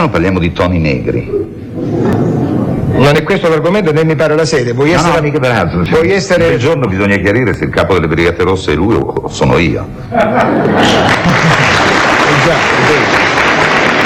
non parliamo di toni negri. Non è questo l'argomento né mi pare la sede. Vuoi essere... mica peraltro. Vuoi essere... Il giorno bisogna chiarire se il capo delle Brigate Rosse è lui o sono io. Già,